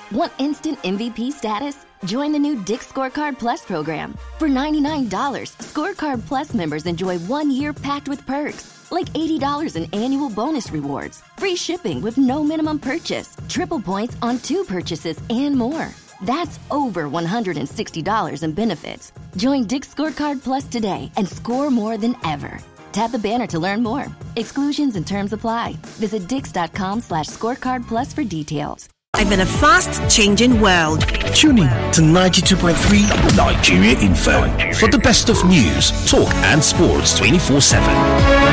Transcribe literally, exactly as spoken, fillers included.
Want instant M V P status? Join the new Dick's Scorecard Plus program. For ninety-nine dollars, Scorecard Plus members enjoy one year packed with perks, like eighty dollars in annual bonus rewards, free shipping with no minimum purchase, triple points on two purchases, and more. That's over one hundred sixty dollars in benefits. Join Dick's Scorecard Plus today and score more than ever. Tap the banner to learn more. Exclusions and terms apply. Visit dix.com slash scorecard plus for details. Live in a fast-changing world. Tune in to ninety-two point three Nigeria Info for the best of news, talk and sports twenty-four seven.